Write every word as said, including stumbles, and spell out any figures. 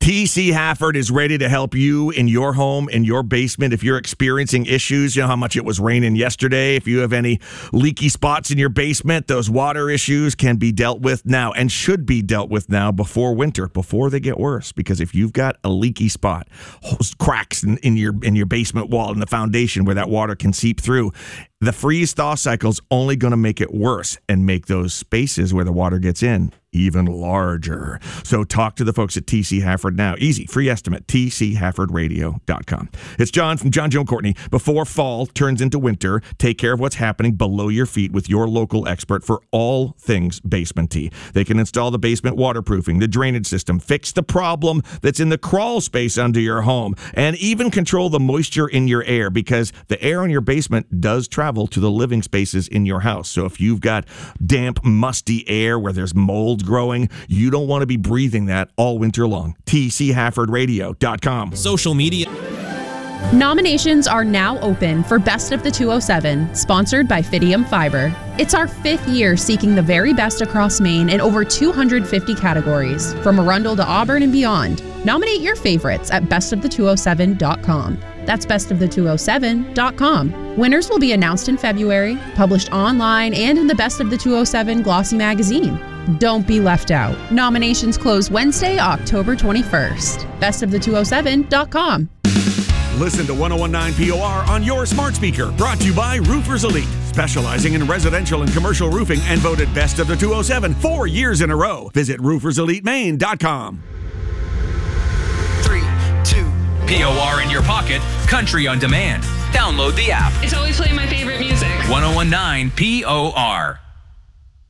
T C Hafford is ready to help you in your home, in your basement. If you're experiencing issues, you know how much it was raining yesterday. If you have any leaky spots in your basement, those water issues can be dealt with now and should be dealt with now before winter, before they get worse. Because if you've got a leaky spot, cracks in, in your in your basement wall, in the foundation where that water can seep through, the freeze-thaw cycle is only going to make it worse and make those spaces where the water gets in even larger. So talk to the folks at T C Hafford now. Easy, free estimate, t c hafford radio dot com. It's John from John Joe Courtney. Before fall turns into winter, take care of what's happening below your feet with your local expert for all things basement tea. They can install the basement waterproofing, the drainage system, fix the problem that's in the crawl space under your home, and even control the moisture in your air, because the air in your basement does travel to the living spaces in your house. So if you've got damp, musty air where there's mold growing, you don't want to be breathing that all winter long. t c hafford radio dot com. Social media. Nominations are now open for Best of the two oh seven, sponsored by Fidium Fiber. It's our fifth year seeking the very best across Maine in over two hundred fifty categories, from Arundel to Auburn and beyond. Nominate your favorites at best of the two oh seven dot com. That's best of the two oh seven dot com. Winners will be announced in February, published online and in the Best of the two oh seven Glossy magazine. Don't be left out. Nominations close Wednesday, October twenty-first. best of the two oh seven dot com. Listen to one oh one nine P O R on your smart speaker. Brought to you by Roofers Elite, specializing in residential and commercial roofing and voted Best of the two oh seven four years in a row. Visit roofers elite maine dot com. Three, two. P O R in your pocket, country on demand. Download the app. It's always playing my favorite music. one oh one nine P O R.